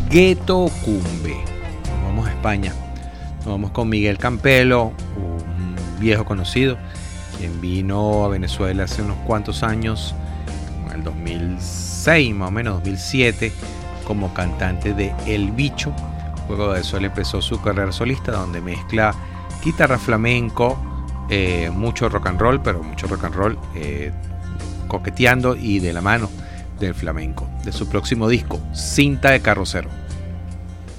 Ghetto Cumbe. Nos vamos a España. Nos vamos con Miguel Campelo, un viejo conocido, quien vino a Venezuela hace unos cuantos años, en el 2006 más o menos, 2007, como cantante de El Bicho. Luego de eso él empezó su carrera solista, donde mezcla guitarra flamenco, mucho rock and roll, pero mucho rock and roll coqueteando y de la mano del flamenco. De su próximo disco, Cinta de Carrocero.